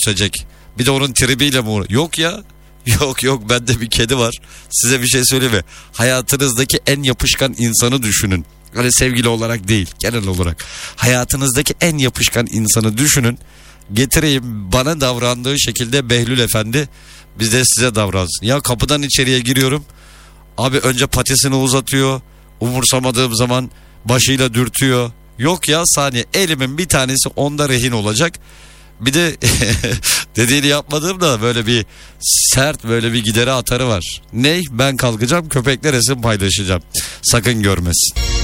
görüşecek. Bir de onun tribiyle mi Yok ya. Yok bende bir kedi var. Size bir şey söyleyeyim mi? Hayatınızdaki en yapışkan insanı düşünün. Öyle sevgili olarak değil, genel olarak. Hayatınızdaki en yapışkan insanı düşünün. Getireyim, bana davrandığı şekilde Behlül Efendi biz de size davransın. Ya kapıdan içeriye giriyorum. Abi önce patisini uzatıyor. Umursamadığım zaman başıyla dürtüyor. Yok ya, saniye, elimin bir tanesi onda rehin olacak. Bir de dediğini yapmadığımda böyle bir sert, böyle bir gidere atarı var. Ne? Ben kalkacağım, köpekler resim paylaşacağım. Sakın görmesin.